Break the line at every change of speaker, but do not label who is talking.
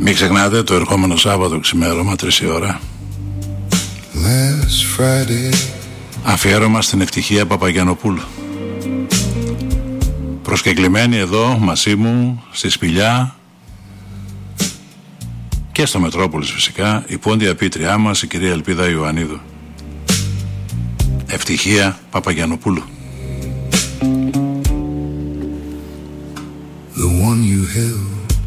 Μην ξεχνάτε το ερχόμενο Σάββατο ξημέρωμα 3 η ώρα αφιέρωμα στην Ευτυχία Παπαγιανοπούλου. Προσκεκλημένη εδώ μαζί μου στη Σπηλιά και στο Μετρόπολης φυσικά η πόντια πίτριά μας, η κυρία Ελπίδα Ιωαννίδου. Ευτυχία Παπαγιανοπούλου.
The one you held